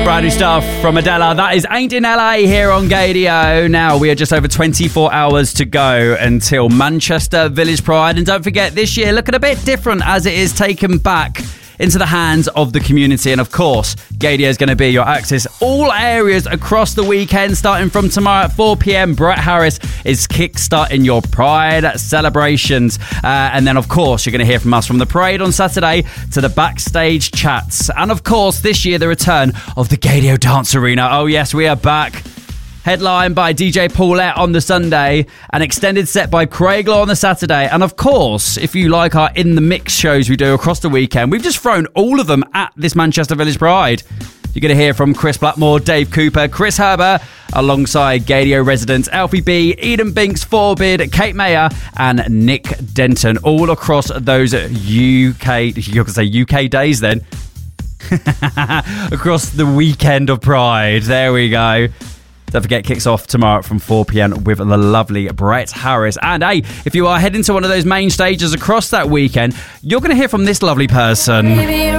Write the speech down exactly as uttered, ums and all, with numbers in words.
brand new stuff from Adela. That is Ain't in L A here on Gaydio. Now, we are just over twenty-four hours to go until Manchester Village Pride. And don't forget, this year, looking a bit different as it is taken back into the hands of the community. And of course, Gaydio is going to be your access all areas across the weekend. Starting from tomorrow at four p.m, Brett Harris is kick-starting your Pride celebrations. Uh, and then, of course, you're going to hear from us from the parade on Saturday to the backstage chats. And of course, this year, the return of the Gaydio Dance Arena. Oh yes, we are back. Headlined by D J Paulette on the Sunday, an extended set by Craig Law on the Saturday, and of course, if you like our In The Mix shows we do across the weekend, we've just thrown all of them at this Manchester Village Pride. You're going to hear from Chris Blackmore, Dave Cooper, Chris Herber, alongside Gaydio residents Alfie B, Eden Binks, Forbid, Kate Mayer, and Nick Denton, all across those U K, you're going to say U K days then, across the weekend of Pride. There we go. Don't forget, kicks off tomorrow from four p.m. with the lovely Brett Harris. And hey, if you are heading to one of those main stages across that weekend, you're going to hear from this lovely person.